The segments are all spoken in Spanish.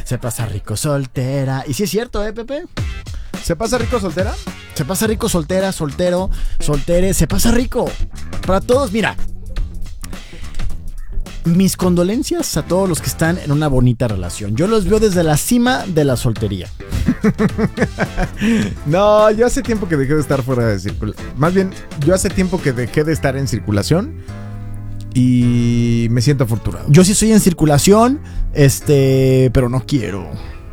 Se pasa rico soltera. Y sí es cierto, Pepe. ¿Se pasa rico soltera? Se pasa rico soltera, soltero, soltere. Se pasa rico. Para todos, mira. Mis condolencias a todos los que están en una bonita relación. Yo los veo desde la cima de la soltería. No, yo hace tiempo que dejé de estar fuera de circulación. Más bien, yo hace tiempo que dejé de estar en circulación. Y me siento afortunado. Yo sí estoy en circulación, pero no quiero.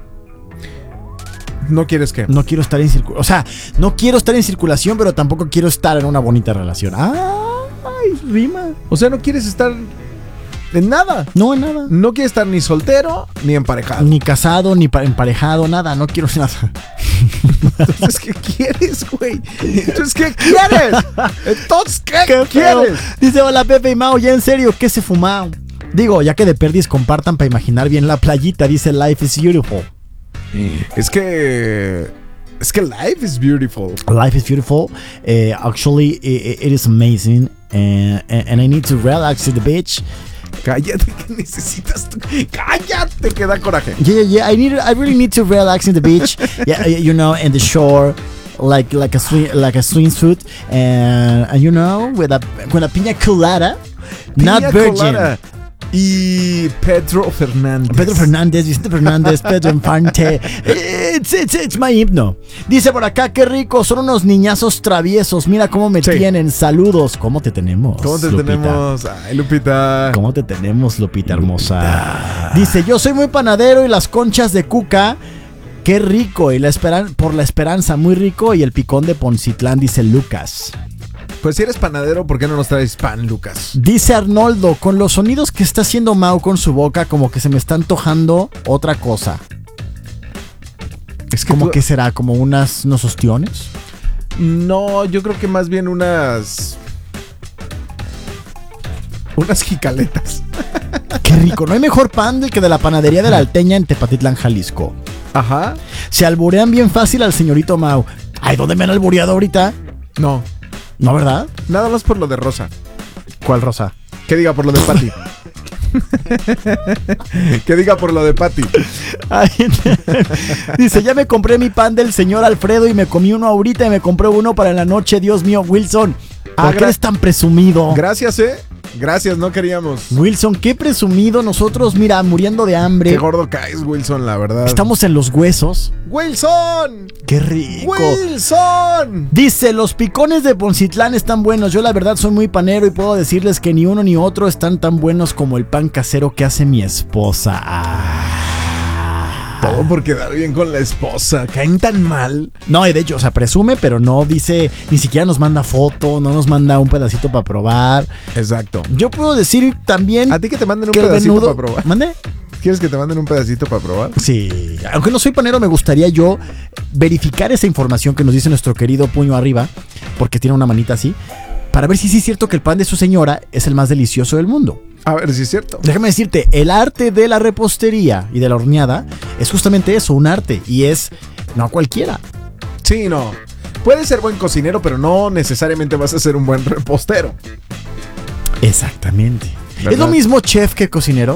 ¿No quieres qué? No quiero estar en circulación. O sea, no quiero estar en circulación, pero tampoco quiero estar en una bonita relación. ¡Ay, rima! O sea, no quieres estar en nada. No, en nada. No quieres estar ni soltero ni emparejado. Ni casado, ni emparejado, nada. No quiero nada. Entonces, ¿qué quieres, güey? Entonces, ¿qué quieres? Entonces, ¿qué quieres? Dice, hola Pepe y Mau, ya en serio, ¿qué se fumó? Digo, ya que de perdis compartan para imaginar bien la playita. Dice, life is beautiful. Es que life is beautiful. Life is beautiful. Actually, it is amazing. And I need to relax at the beach. Cállate, que necesitas tú. Cállate, que da coraje. Yeah. I really need to relax in the beach. Yeah, you know, in the shore, like a swimsuit, and you know, with a piña colada, not virgin. Colada. Y Pedro Fernández, Vicente Fernández, Pedro Infante. It's my himno. Dice por acá, qué rico, son unos niñazos traviesos. Mira cómo me tienen. Saludos. ¿Cómo te tenemos? ¿Cómo te Lupita? tenemos? Ay, Lupita. ¿Cómo te tenemos, Lupita hermosa? Dice, yo soy muy panadero y las conchas de Cuca, qué rico. Y por la esperanza, muy rico. Y el picón de Poncitlán, dice Lucas. Pues si eres panadero, ¿por qué no nos traes pan, Lucas? Dice Arnoldo, con los sonidos que está haciendo Mau con su boca, como que se me está antojando otra cosa. Es que ¿Cómo que será? ¿Como unos ostiones? No, yo creo que más bien unas jicaletas. Qué rico. No hay mejor pan del que de la panadería de la Alteña en Tepatitlán, Jalisco. Ajá. Se alburean bien fácil al señorito Mau. Ay, ¿dónde me han albureado ahorita? No. ¿No, verdad? Nada más por lo de Rosa. ¿Cuál Rosa? Que diga por lo de Pati. Que diga por lo de Pati. Dice, ya me compré mi pan del señor Alfredo y me comí uno ahorita y me compré uno para la noche. Dios mío, Wilson, ¿por qué eres tan presumido? Gracias, Gracias, no queríamos. Wilson, qué presumido. Nosotros, mira, muriendo de hambre. Qué gordo caes, Wilson, la verdad. Estamos en los huesos. ¡Wilson! ¡Qué rico! ¡Wilson! Dice, los picones de Poncitlán están buenos. Yo la verdad soy muy panero y puedo decirles que ni uno ni otro están tan buenos como el pan casero que hace mi esposa. Todo por quedar bien con la esposa. Caen tan mal. No, y de hecho, o sea, presume, pero no dice, ni siquiera nos manda foto, no nos manda un pedacito para probar. Exacto. Yo puedo decir también... ¿A ti que te manden un pedacito para probar? ¿Mande? ¿Quieres que te manden un pedacito para probar? Sí. Aunque no soy panero, me gustaría yo verificar esa información que nos dice nuestro querido puño arriba, porque tiene una manita así, para ver si sí es cierto que el pan de su señora es el más delicioso del mundo. A ver si es cierto. Déjame decirte, el arte de la repostería y de la horneada es justamente eso, un arte, y es no cualquiera. Sí, no. Puedes ser buen cocinero, pero no necesariamente vas a ser un buen repostero. Exactamente. ¿Verdad? ¿Es lo mismo chef que cocinero?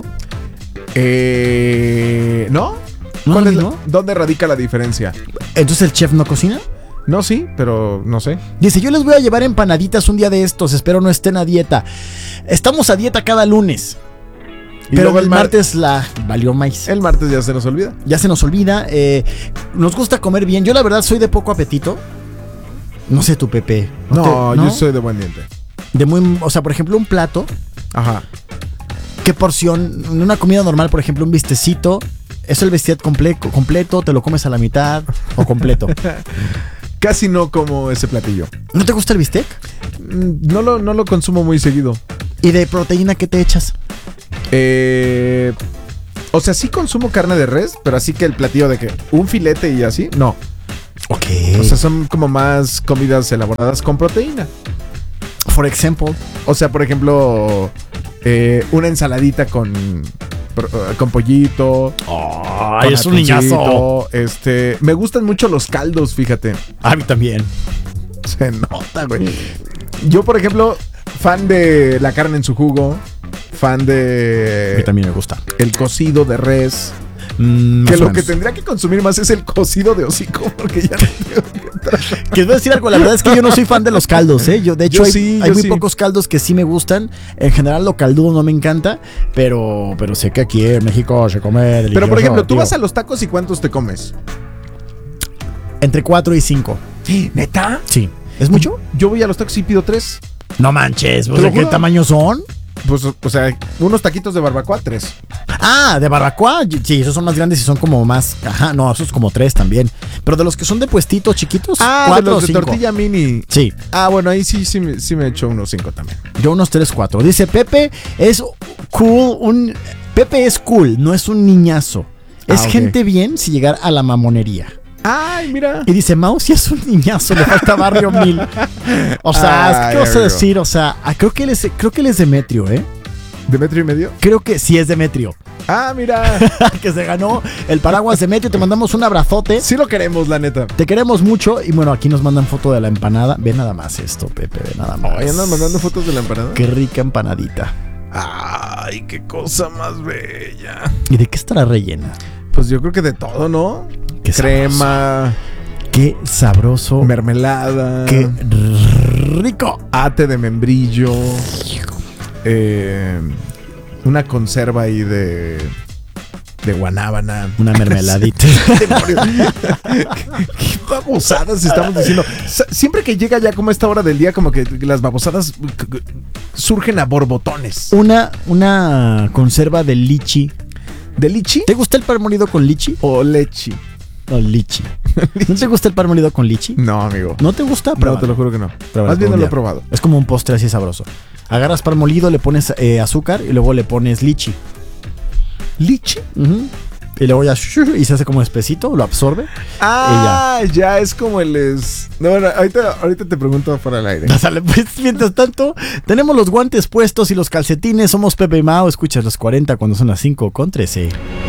¿No? ¿No ¿Cuál lo es mismo? ¿Dónde radica la diferencia? ¿Entonces el chef no cocina? No, sí, pero no sé. Dice, yo les voy a llevar empanaditas un día de estos, espero no estén a dieta. Estamos a dieta cada lunes. Y Pero luego el martes la valió maíz. El martes ya se nos olvida. Ya se nos olvida. Nos gusta comer bien. Yo la verdad soy de poco apetito. No sé tú, Pepe. ¿No? Yo soy de buen diente. O sea, por ejemplo, un plato. Ajá. ¿Qué porción? En una comida normal, por ejemplo, un bistecito. ¿Es el bistec completo? ¿Te lo comes a la mitad o completo? Casi no como ese platillo. ¿No te gusta el bistec? No lo consumo muy seguido. ¿Y de proteína qué te echas? O sea, sí consumo carne de res, pero así que el platillo de que un filete y así, no. Ok. O sea, son como más comidas elaboradas con proteína. For example. O sea, por ejemplo, una ensaladita con pollito. ¡Ay, es un niñazo! Me gustan mucho los caldos, fíjate. A mí también. Se nota, güey. Yo, por ejemplo, fan de la carne en su jugo. Fan de... A mí también me gusta. El cocido de res. Que lo que tendría que consumir más es el cocido de hocico, porque ya no. Que voy a decir algo, la verdad es que yo no soy fan de los caldos, ¿eh? De hecho, hay muy sí. pocos caldos que sí me gustan. En general, lo caldudo no me encanta, pero sé que aquí en México se come delicioso. Pero, por ejemplo, tú vas a los tacos y ¿cuántos te comes? Entre 4 y 5. ¿Neta? Sí. ¿Es mucho? Yo voy a los tacos y pido 3. No manches, ¿De qué tamaño son? Pues, o sea, unos taquitos de barbacoa, 3. Ah, de barbacoa, sí, esos son más grandes y son como más. Ajá, no, esos como 3 también. Pero de los que son de puestitos chiquitos, 4 de los o de 5. tortilla mini. Sí. Ah, bueno, ahí sí me echo unos 5 también. Yo unos 3, 4. Dice, Pepe es cool, Pepe es cool, no es un niñazo. Es ok. gente bien si llegar a la mamonería. Ay, mira. Y dice, Mau sí es un niñazo, le falta Barrio 1000. O sea, ¿qué vas a decir? O sea, creo que él es Demetrio, ¿eh? ¿Demetrio y medio? Creo que sí es Demetrio. Ah, mira. Que se ganó el paraguas Demetrio. Te mandamos un abrazote. Sí lo queremos, la neta. Te queremos mucho. Y bueno, aquí nos mandan foto de la empanada. Ve nada más esto, Pepe, ve nada más. Ay, andan mandando fotos de la empanada. Qué rica empanadita. Ay, qué cosa más bella. ¿Y de qué estará rellena? Pues yo creo que de todo, ¿no? Qué crema. Qué sabroso. Mermelada. Qué rico. Ate de membrillo. Una conserva ahí de guanábana. Una mermeladita. Qué babosadas estamos diciendo. Siempre que llega ya como esta hora del día, como que las babosadas surgen a borbotones. Una conserva de lichi. ¿De lichi? ¿Te gusta el pan molido con lichi? ¿O lechi? No, lichi. ¿No te gusta el pan molido con lichi? No, amigo. ¿No te gusta? No, te lo juro que no. Más bien no lo he probado. Es como un postre así sabroso. Agarras pan molido, le pones azúcar y luego le pones lichi. ¿Lichi? Uh-huh. Y luego ya y se hace como espesito, lo absorbe. Ah, ya es como No, bueno, ahorita te pregunto fuera del aire. Dale, pues, mientras tanto, tenemos los guantes puestos y los calcetines. Somos Pepe y Mau. Escuchas los 40 cuando son las 5:13.